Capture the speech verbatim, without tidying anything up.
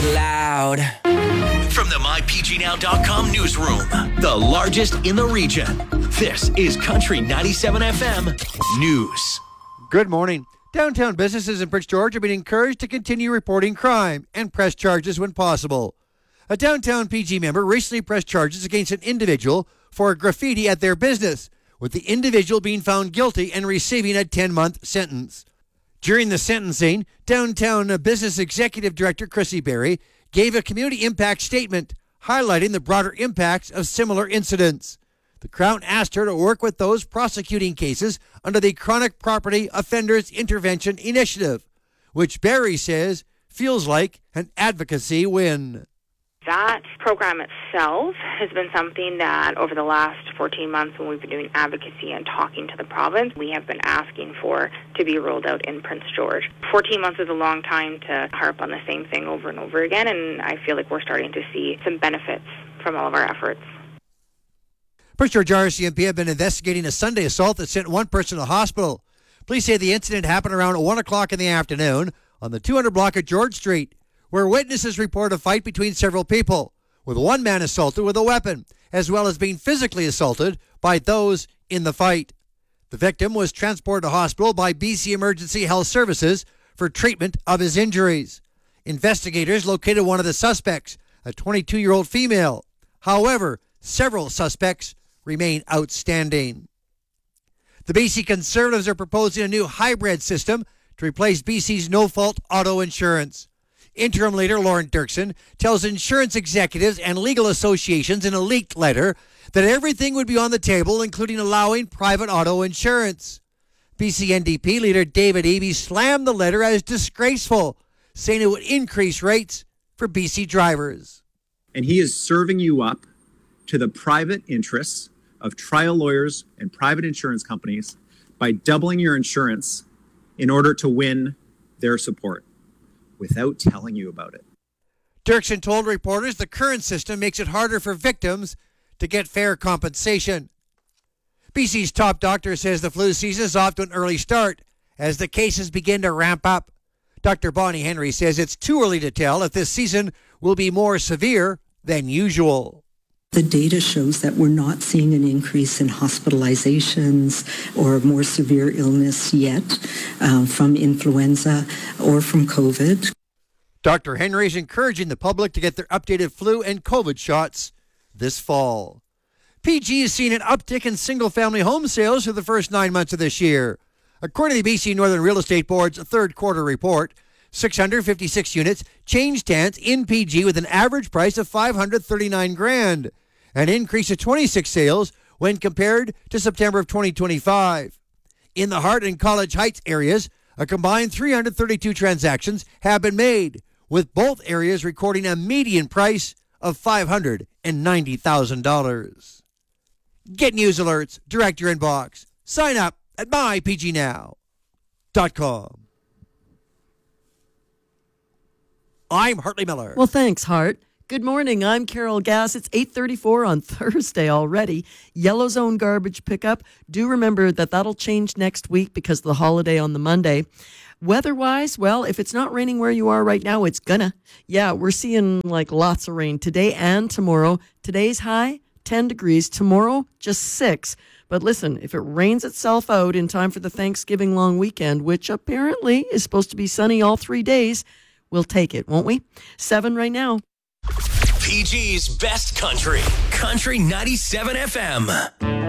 it loud. From the my p g now dot com newsroom, the largest in the region, this is Country ninety-seven F M News. Good morning. Downtown businesses in Prince George are being encouraged to continue reporting crime and press charges when possible. A downtown P G member recently pressed charges against an individual for graffiti at their business, with the individual being found guilty and receiving a ten-month sentence. During the sentencing, Downtown Business Executive Director Chrissy Berry gave a community impact statement highlighting the broader impacts of similar incidents. The Crown asked her to work with those prosecuting cases under the Chronic Property Offenders Intervention Initiative, which Berry says feels like an advocacy win. That program itself has been something that over the last fourteen months when we've been doing advocacy and talking to the province, we have been asking for to be rolled out in Prince George. fourteen months is a long time to harp on the same thing over and over again, and I feel like we're starting to see some benefits from all of our efforts. Prince George R C M P have been investigating a Sunday assault that sent one person to the hospital. Police say the incident happened around one o'clock in the afternoon on the two hundred block of George Street, where witnesses report a fight between several people, with one man assaulted with a weapon, as well as being physically assaulted by those in the fight. The victim was transported to hospital by B C Emergency Health Services for treatment of his injuries. Investigators located one of the suspects, a twenty-two-year-old female. However, several suspects remain outstanding. The B C Conservatives are proposing a new hybrid system to replace B C's no-fault auto insurance. Interim leader Lauren Dirksen tells insurance executives and legal associations in a leaked letter that everything would be on the table, including allowing private auto insurance. B C N D P leader David Eby slammed the letter as disgraceful, saying it would increase rates for B C drivers. And he is serving you up to the private interests of trial lawyers and private insurance companies by doubling your insurance in order to win their support, without telling you about it. Dirksen told reporters the current system makes it harder for victims to get fair compensation. B C's top doctor says the flu season is off to an early start as the cases begin to ramp up. Doctor Bonnie Henry says it's too early to tell if this season will be more severe than usual. The data shows that we're not seeing an increase in hospitalizations or more severe illness yet um, from influenza or from COVID. Doctor Henry is encouraging the public to get their updated flu and COVID shots this fall. P G has seen an uptick in single-family home sales for the first nine months of this year. According to the B C Northern Real Estate Board's third quarter report, six hundred fifty-six units changed hands in P G with an average price of five hundred thirty-nine grand. An increase of twenty-six sales when compared to September of twenty twenty-five. In the Hart and College Heights areas, a combined three hundred thirty-two transactions have been made, with both areas recording a median price of five hundred ninety thousand dollars. Get news alerts direct to your inbox. Sign up at my p g now dot com. I'm Hartley Miller. Well, thanks, Hart. Good morning. I'm Carol Gass. It's eight thirty-four on Thursday already. Yellow Zone garbage pickup. Do remember that that'll change next week because of the holiday on the Monday. Weather-wise, well, if it's not raining where you are right now, it's gonna. Yeah, we're seeing like lots of rain today and tomorrow. Today's high, ten degrees. Tomorrow, just six. But listen, if it rains itself out in time for the Thanksgiving long weekend, which apparently is supposed to be sunny all three days, we'll take it, won't we? Seven right now. P G's best country. Country ninety-seven F M.